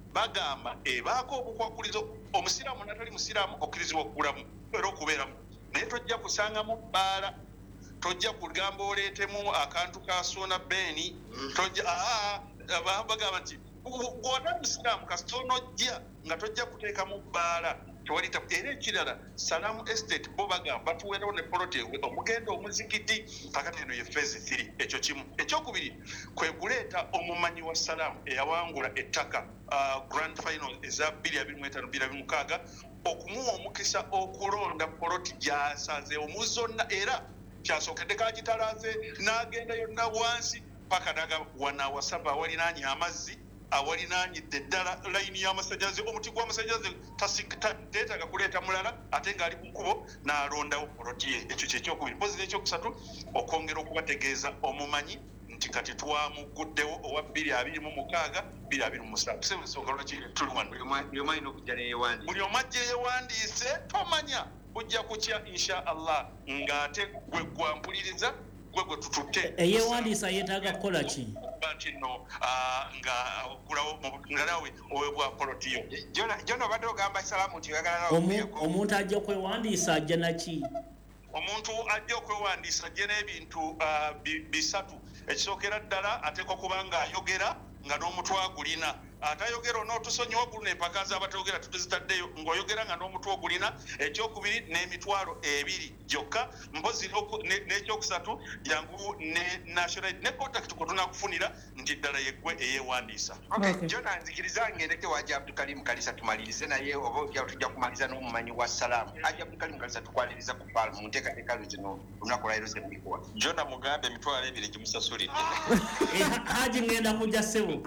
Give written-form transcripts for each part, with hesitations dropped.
bagamba ebaako obukwakulizo omusiraamu natali musiraamu okkirizibwa okugulamu era okubeeramu naye tojja kusangamu bbaala tojja kugamba oleetemu akantu ka soona beeni tojja bagamba nti gw'otali musiraamu kasita onojja nga tojja kuteekamu bbaala tewali era ekirala Salamu Estate bo bagamba batuweerawo ne poloti omugenda omuzikiti kakati eno ye phase 3 ekyo kimu ekyokubiri kwe kuleeta omumanyi wa Salamu eyawangula ettaka grand final eza 2025-2026 okumuwa omukisa okulonda poloti gyasazeewo mu zonna era kyasookedde kagitalaze n'agenda yonna wansi paka daga wanawasaba awalinaanye amazzi awalinaanyidde ddala layini y'amasanyalaze omuti gw'amasanyalaze teetaaga kuleeta mulala ate ng'ali ku nkubo n'alondawo poloti ye ekyo kyekyokubiri pozira ekyokusatu okwongera okubategeeza omumanyi nti kati twamuguddewo owa 2026 2027 sebusooka lwaki tuli wano buli omu ajja yeewandiise tomanya ujja kutya insha allah ng'ate gwe gwampuliriza gwe tututte eyeewandiisa yeetaaga kukola ki nti no nga okulawo ngalawe owebwa polotiyo jona obadde ogamba Salamu nti oyagala omuntu ajja kwewandiisa ajja naki omuntu ajja okwewandiisa ajja n'ebintu bisatu ekisookera ddala ateekwa kuba nga ayogera nga n'omutwe agulina atayogera onootusonyiwa gulu n'empaka z'abatayogera tutuzitaddeyo ng'oyogera nga n'omutwe ogulina ekyokubiri n'emitwalo 2 gyokka mpozi n'ekyokusatu jangu ne national ne contact kwe tunakufunira nti ddala yeggwe eyeewandiisa jona nzikiriza ngendeke waja Abdulkarim Kalisa tumalirize naye oba tujja kumaliza n'omumanyi wa Salamu aja Abdulkarim Kalisa tukwaliriza ku paalu mu nteekateeka zino lunaku lwa leero zebikuwa jona mugambe emitwalo 2 gimusasulidde haji ngenda kujja ssebo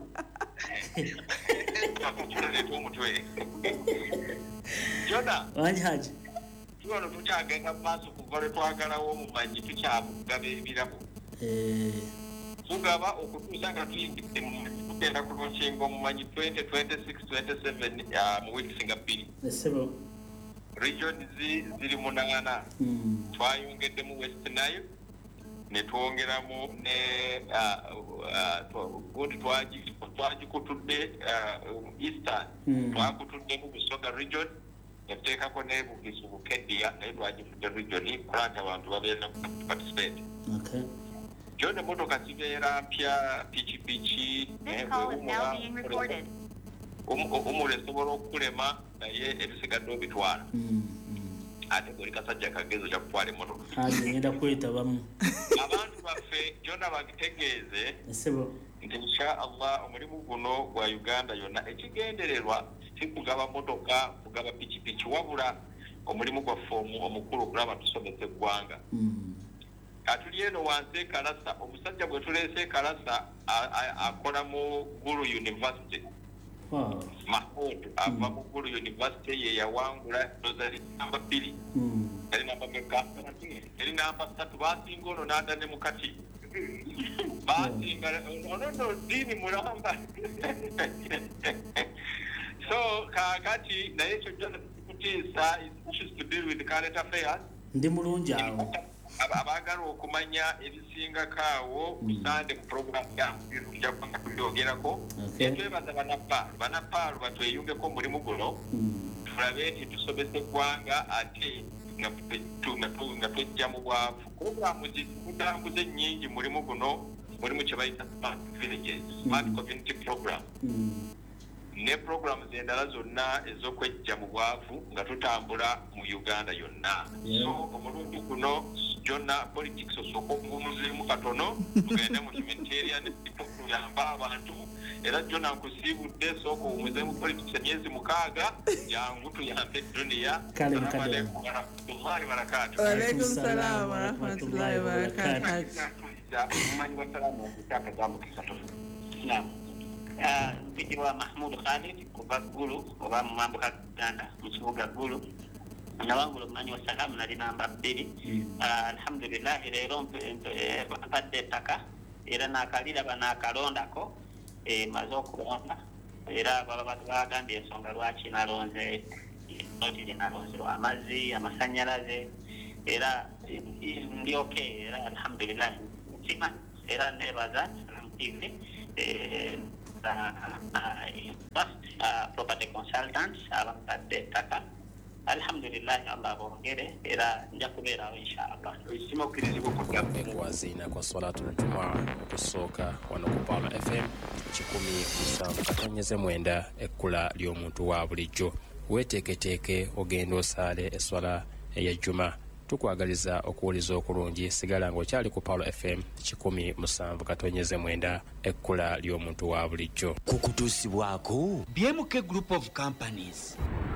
jona wanjaji tuwano tukyagenda mu maaso kuva lwe twagalawo omumanyi tukyamugaba ebirabo tugaba okutuusa nga tuyingidde tugenda kulunkinga omumanyi 2026-27 mu wiikisi nga 2 regions ziri 8 twayongeddemu West Nile netwongeramu ne gundi twagikutudde Eastern twakutuddemu Busoga region netuteekako ne Bugisu Bukedya naye twagifudde region kulanga abantu babeera participate jona emotoka zibeera mpya pikipiki umula esobola okukulema naye ebisigadde obitwala ate buli kasajja kagezo kya kutwala emmotoka ngenda kwetabamu abantu baffe jona bagitegeeze nti insha allah omulimu guno gwa Uganda yonna ekigendererwa si kugaba motoka kugaba pikipiki wabula omulimu gwaffe omukulu okulaba tusomesa eggwanga atuli eno wansi ekalasa omusajja bwe tuleese ekalasa akola mu Gulu University Mahmoud ava mu Gulu University ye yawangula dozali namba 2 eri namba meka eri namba 3 basinga ono n'adda ne mukati basinga ono dini mulamba so kakati naye ekyo jona kutiisa issues to deal with current affairs ndi mulungi awo abaagala okumanya ebisingakaawo kusande mu program yamujja kwanga tulyogerako etwebaza banapaalu batweyungeko mulimu guno tulabe nti tusomesa eggwanga ate nga twejja mu bwavu programu zitambuze nnyingi mulimu guno mulimu kye bayita smart villages smart community program ne programu endala zonna ez'okwejja mu bwavu nga tutambula mu Uganda yonna so omulundi guno jonna politics osooka okuwumuzeemu katono tugende mu humanitarian kuyamba abantu era jonna nkusiibudde sooka owumuzeemu politics emyezi 6 jangu tuyambe edduniya warahmatullahi wabarakatuh Waalaikum salaam warahmatullahi wabarakatuh omumanyi wa Salamu okutakagamu kisatu mpitibwa Mahmoud Khalid kuva Gulu oba mu mambuka Uganda mu kibuga Gulu nawangula omumanyi wa Salamu nali namba 2 alhamdulillah leero mpadde ettaka era nakalira banakalondako maze okulonda era baba bagambye ensonga lwaki nalonze noti nalonze amazzi amasanyalaze era ndi okay era alhamdulillah ntima era nebaza Salamu TV property consultants abampadde ettaka. Alhamdulillah Allah bongere era nja kubeerawo inshallah. Ekisima okkirizibwa okuddamu. Enkwazina kwa Salatul Jumaa okusooka wano ku Power FM 107.9 ekkula ly'omuntu wa bulijjo. Weeteeketeeke ogenda osaale esswala ey'ejjuma. Tukwagaliza okuwuliza okulungi sigala ng'okyali ku Power FM 107.9 ekkula ly'omuntu wa bulijjo. Kukutuusibwako BMK Group of Companies